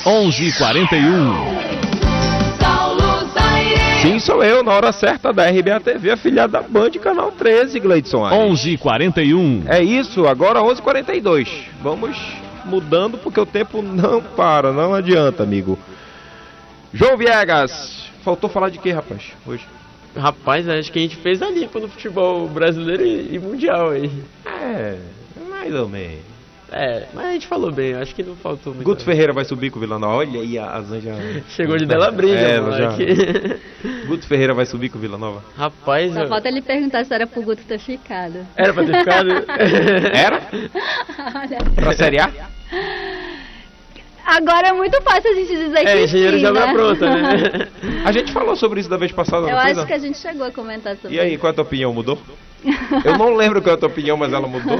11h41. Sim, sou eu, na hora certa da RBA TV, afiliada da Band, canal 13, Gleidson. 11h41. É isso, agora 11h42. Vamos mudando porque o tempo não para, não adianta, amigo. João Viegas, faltou falar de quê, rapaz, hoje? Rapaz, acho que a gente fez a limpa no futebol brasileiro e mundial aí. Mais ou menos. Mas a gente falou bem, acho que não faltou muito. Guto Ferreira vai subir com o Vila Nova. Olha aí, a Zanja. Chegou de Bela Briga, moleque. Guto Ferreira vai subir com o Vila Nova. Rapaz, só falta ele perguntar se era pro Guto ter ficado. Era pra ter ficado? Era? Olha. Pra Série A? Agora é muito fácil a gente dizer que sim, engenheiro já vai né? pronta, né? A gente falou sobre isso da vez passada, Eu não foi, acho não? que a gente chegou a comentar sobre isso. E aí, qual é a tua opinião? Mudou? Eu não lembro qual é a tua opinião, mas ela mudou?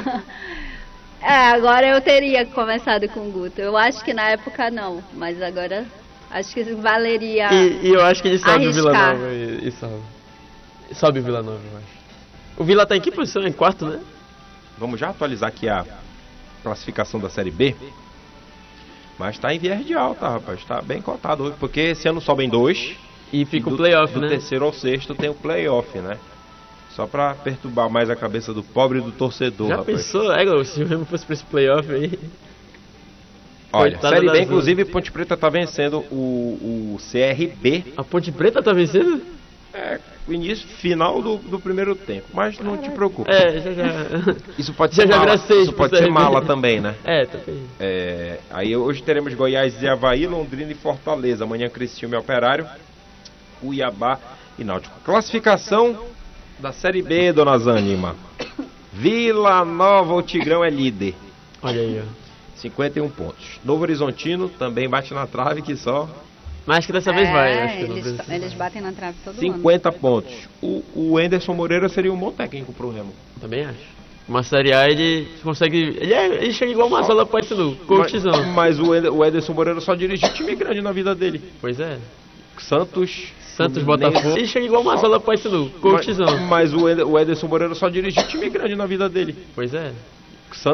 Agora eu teria começado com o Guto. Eu acho que na época não, mas agora acho que valeria. E eu acho que ele sobe o Vila arriscar. Nova e sobe. Sobe o Vila Nova, eu acho. O Vila tá em que posição? Em quarto, né? Vamos já atualizar aqui a classificação da Série B. Mas tá em viés de alta, rapaz. Tá bem cotado hoje, porque esse ano sobem 2. E fica o playoff, né? Do terceiro ao sexto tem o playoff, né? Só pra perturbar mais a cabeça do pobre e do torcedor, Já rapaz. pensou? Se o Remo fosse pra esse playoff aí... Olha, Coitada Série da B, Zona. inclusive, Ponte Preta tá vencendo o CRB. A Ponte Preta tá vencendo? O início, final do primeiro tempo. Mas não te preocupe. Já. Isso pode Já ser mala. vira 6 Isso pro pode ser CRB. mala também, né? Também. Aí hoje teremos Goiás e Avaí, Londrina e Fortaleza. Amanhã Criciúma e Operário, Cuiabá e Náutico. Classificação da Série B, dona Zânima. Vila Nova, o Tigrão é líder. Olha aí, ó. 51 pontos. Novo Horizontino também bate na trave que só. Mas acho que dessa vez vai. Acho que não eles, precisa. eles batem na trave todo 50 pontos. O Anderson Moreira seria um bom técnico pro Remo. Também acho. Uma Série A ele consegue... Ele chega igual uma sala Paysandu, coachzão. Mas o Anderson Moreira só dirigiu time grande na vida dele. Pois é. Santos, Botafogo. Ele chega igual uma sala Paysandu, coachzão. Mas o Anderson Moreira só dirigiu time grande na vida dele. Pois é.